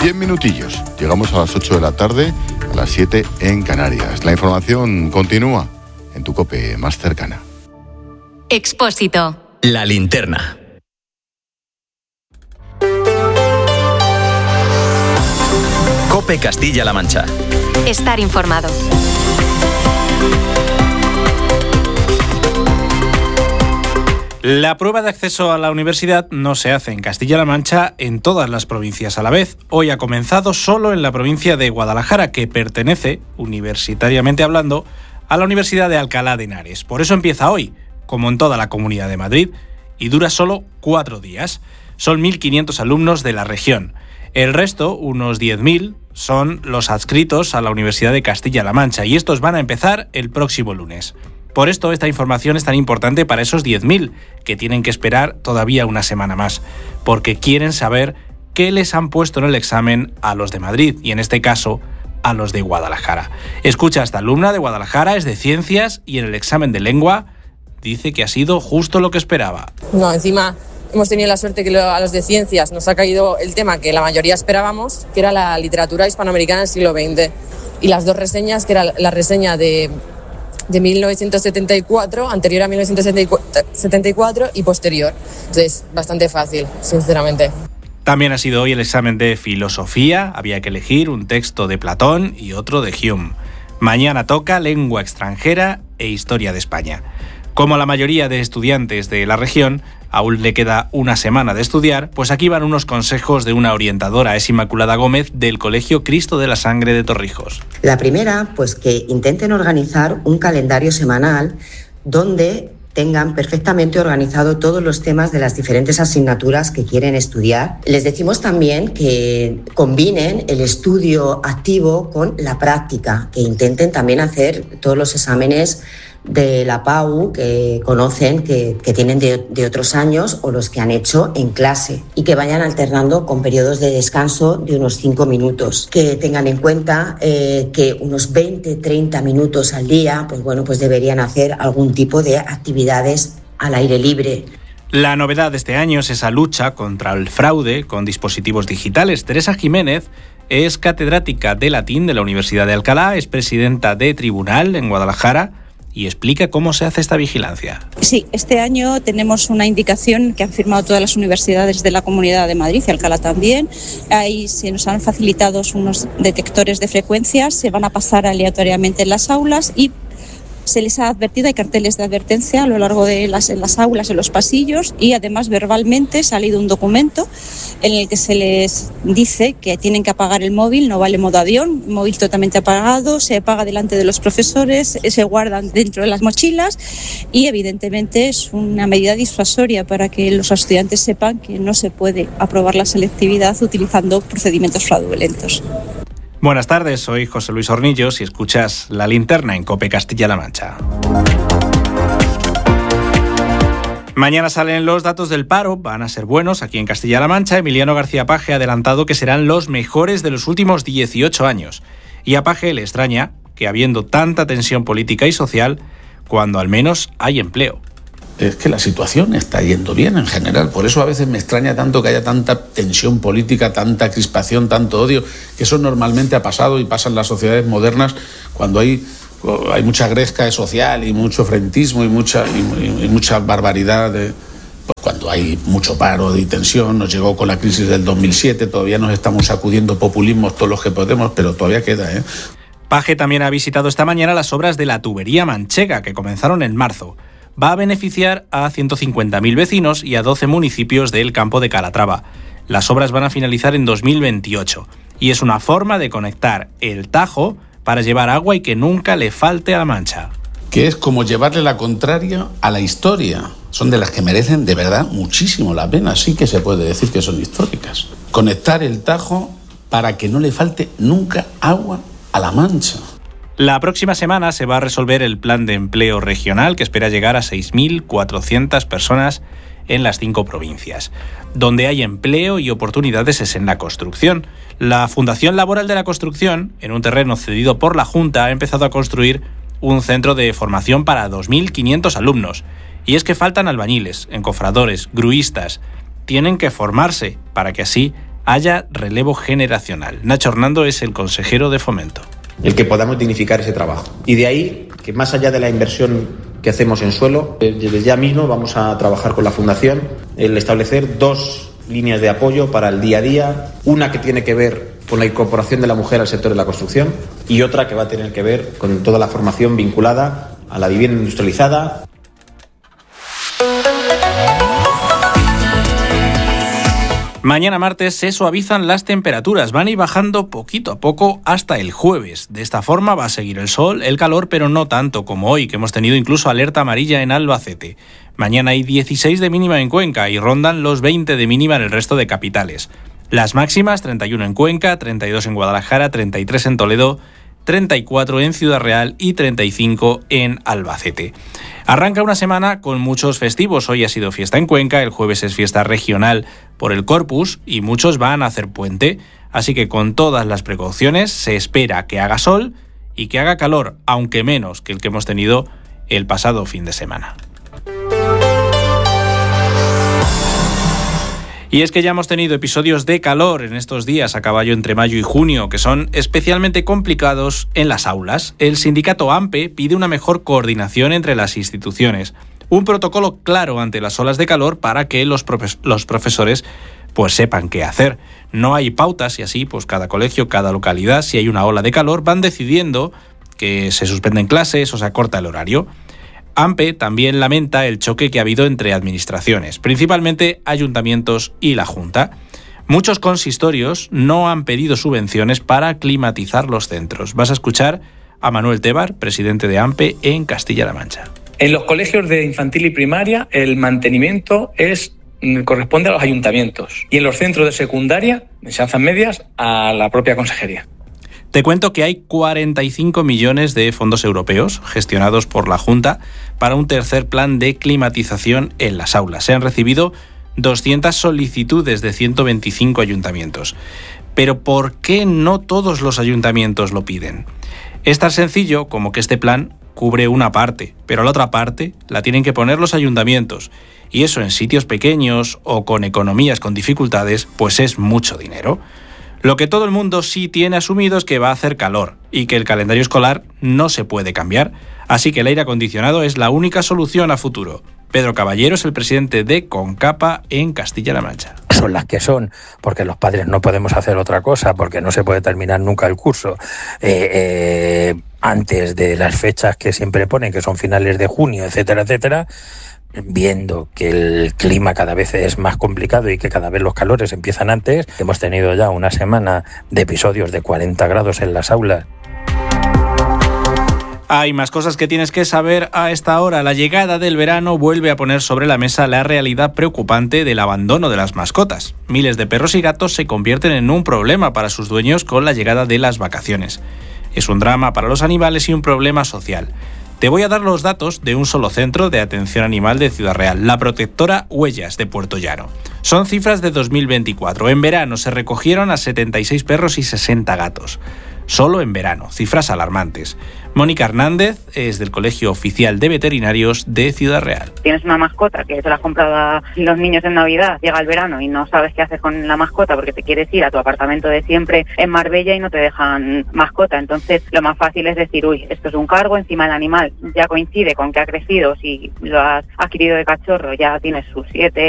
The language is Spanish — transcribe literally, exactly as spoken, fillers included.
cien minutillos. Llegamos a las ocho de la tarde, a las siete en Canarias. La información continúa en tu COPE más cercana. Expósito. La linterna. COPE Castilla-La Mancha. Estar informado. La prueba de acceso a la universidad no se hace en Castilla-La Mancha en todas las provincias a la vez. Hoy ha comenzado solo en la provincia de Guadalajara, que pertenece, universitariamente hablando, a la Universidad de Alcalá de Henares. Por eso empieza hoy, como en toda la Comunidad de Madrid, y dura solo cuatro días. Son mil quinientos alumnos de la región. El resto, unos diez mil, son los adscritos a la Universidad de Castilla-La Mancha, y estos van a empezar el próximo lunes. Por esto, esta información es tan importante para esos diez mil, que tienen que esperar todavía una semana más, porque quieren saber qué les han puesto en el examen a los de Madrid, y en este caso, a los de Guadalajara. Escucha a esta alumna de Guadalajara, es de Ciencias, y en el examen de Lengua dice que ha sido justo lo que esperaba. No, encima hemos tenido la suerte que a los de Ciencias nos ha caído el tema que la mayoría esperábamos, que era la literatura hispanoamericana del siglo veinte. Y las dos reseñas, que era la reseña de... de mil novecientos setenta y cuatro, anterior a mil novecientos setenta y cuatro y posterior. Entonces, bastante fácil, sinceramente. También ha sido hoy el examen de filosofía. Había que elegir un texto de Platón y otro de Hume. Mañana toca lengua extranjera e historia de España. Como a la mayoría de estudiantes de la región aún le queda una semana de estudiar, pues aquí van unos consejos de una orientadora, es Inmaculada Gómez, del Colegio Cristo de la Sangre de Torrijos. La primera, pues que intenten organizar un calendario semanal donde tengan perfectamente organizado todos los temas de las diferentes asignaturas que quieren estudiar. Les decimos también que combinen el estudio activo con la práctica, que intenten también hacer todos los exámenes de la P A U que conocen, que, que tienen de, de otros años o los que han hecho en clase, y que vayan alternando con periodos de descanso de unos cinco minutos. Que tengan en cuenta eh, que unos veinte a treinta minutos al día, pues bueno, pues deberían hacer algún tipo de actividades al aire libre. La novedad de este año es esa lucha contra el fraude con dispositivos digitales. Teresa Jiménez es catedrática de latín de la Universidad de Alcalá, es presidenta de tribunal en Guadalajara, y explica cómo se hace esta vigilancia. Sí, este año tenemos una indicación que han firmado todas las universidades de la Comunidad de Madrid y Alcalá también. Ahí se nos han facilitado unos detectores de frecuencias, se van a pasar aleatoriamente en las aulas y se les ha advertido, hay carteles de advertencia a lo largo de las, en las aulas, en los pasillos, y además verbalmente ha salido un documento en el que se les dice que tienen que apagar el móvil, no vale modo avión, móvil totalmente apagado, se apaga delante de los profesores, se guardan dentro de las mochilas, y evidentemente es una medida disuasoria para que los estudiantes sepan que no se puede aprobar la selectividad utilizando procedimientos fraudulentos. Buenas tardes, soy José Luis Hornillos y escuchas La Linterna en COPE Castilla-La Mancha. Mañana salen los datos del paro, van a ser buenos aquí en Castilla-La Mancha. Emiliano García Paje ha adelantado que serán los mejores de los últimos dieciocho años. Y a Paje le extraña que, habiendo tanta tensión política y social, cuando al menos hay empleo. Es que la situación está yendo bien en general, por eso a veces me extraña tanto que haya tanta tensión política, tanta crispación, tanto odio, que eso normalmente ha pasado y pasa en las sociedades modernas cuando hay, hay mucha gresca social y mucho frentismo y mucha, y, y mucha barbaridad, de, pues cuando hay mucho paro y tensión. Nos llegó con la crisis del dos mil siete, todavía nos estamos sacudiendo populismos todos los que podemos, pero todavía queda, ¿eh? Paje también ha visitado esta mañana las obras de la tubería manchega, que comenzaron en marzo. Va a beneficiar a ciento cincuenta mil vecinos y a doce municipios del campo de Calatrava. Las obras van a finalizar en dos mil veintiocho y es una forma de conectar el Tajo para llevar agua y que nunca le falte a la Mancha. Que es como llevarle la contraria a la historia. Son de las que merecen de verdad muchísimo la pena, sí que se puede decir que son históricas. Conectar el Tajo para que no le falte nunca agua a la Mancha. La próxima semana se va a resolver el plan de empleo regional, que espera llegar a seis mil cuatrocientas personas en las cinco provincias. Donde hay empleo y oportunidades es en la construcción. La Fundación Laboral de la Construcción, en un terreno cedido por la Junta, ha empezado a construir un centro de formación para dos mil quinientos alumnos. Y es que faltan albañiles, encofradores, gruistas. Tienen que formarse para que así haya relevo generacional. Nacho Hernando es el consejero de Fomento. El que podamos dignificar ese trabajo. Y de ahí que más allá de la inversión que hacemos en suelo, desde ya mismo vamos a trabajar con la Fundación el establecer dos líneas de apoyo para el día a día, una que tiene que ver con la incorporación de la mujer al sector de la construcción y otra que va a tener que ver con toda la formación vinculada a la vivienda industrializada. Mañana martes se suavizan las temperaturas, van a ir bajando poquito a poco hasta el jueves. De esta forma va a seguir el sol, el calor, pero no tanto como hoy, que hemos tenido incluso alerta amarilla en Albacete. Mañana hay dieciséis de mínima en Cuenca y rondan los veinte de mínima en el resto de capitales. Las máximas, treinta y uno en Cuenca, treinta y dos en Guadalajara, treinta y tres en Toledo, treinta y cuatro en Ciudad Real y treinta y cinco en Albacete. Arranca una semana con muchos festivos. Hoy ha sido fiesta en Cuenca, el jueves es fiesta regional por el Corpus y muchos van a hacer puente. Así que con todas las precauciones se espera que haga sol y que haga calor, aunque menos que el que hemos tenido el pasado fin de semana. Y es que ya hemos tenido episodios de calor en estos días a caballo entre mayo y junio, que son especialmente complicados en las aulas. El sindicato AMPE pide una mejor coordinación entre las instituciones, un protocolo claro ante las olas de calor para que los, profe- los profesores pues sepan qué hacer. No hay pautas y así pues cada colegio, cada localidad, si hay una ola de calor, van decidiendo que se suspenden clases o se acorta el horario. AMPE también lamenta el choque que ha habido entre administraciones, principalmente ayuntamientos y la Junta. Muchos consistorios no han pedido subvenciones para climatizar los centros. Vas a escuchar a Manuel Tebar, presidente de AMPE en Castilla-La Mancha. En los colegios de infantil y primaria el mantenimiento es corresponde a los ayuntamientos y en los centros de secundaria, enseñanzas medias, a la propia consejería. Te cuento que hay cuarenta y cinco millones de fondos europeos gestionados por la Junta para un tercer plan de climatización en las aulas. Se han recibido doscientas solicitudes de ciento veinticinco ayuntamientos. Pero ¿por qué no todos los ayuntamientos lo piden? Es tan sencillo como que este plan cubre una parte, pero la otra parte la tienen que poner los ayuntamientos. Y eso en sitios pequeños o con economías con dificultades, pues es mucho dinero. Lo que todo el mundo sí tiene asumido es que va a hacer calor y que el calendario escolar no se puede cambiar, así que el aire acondicionado es la única solución a futuro. Pedro Caballero es el presidente de CONCAPA en Castilla-La Mancha. Son las que son, porque los padres no podemos hacer otra cosa, porque no se puede terminar nunca el curso eh, eh, antes de las fechas que siempre ponen, que son finales de junio, etcétera, etcétera. Viendo que el clima cada vez es más complicado y que cada vez los calores empiezan antes, hemos tenido ya una semana de episodios de cuarenta grados en las aulas. Hay más cosas que tienes que saber a esta hora. La llegada del verano vuelve a poner sobre la mesa la realidad preocupante del abandono de las mascotas. Miles de perros y gatos se convierten en un problema para sus dueños con la llegada de las vacaciones. Es un drama para los animales y un problema social. Te voy a dar los datos de un solo centro de atención animal de Ciudad Real, la protectora Huellas de Puerto Llano. Son cifras de dos mil veinticuatro. En verano se recogieron a setenta y seis perros y sesenta gatos. Solo en verano, cifras alarmantes. Mónica Hernández es del Colegio Oficial de Veterinarios de Ciudad Real. Tienes una mascota que te la has comprado a los niños en Navidad, llega el verano y no sabes qué hacer con la mascota porque te quieres ir a tu apartamento de siempre en Marbella y no te dejan mascota. Entonces lo más fácil es decir, uy, esto es un cargo encima del animal. Ya coincide con que ha crecido, si lo has adquirido de cachorro ya tienes sus siete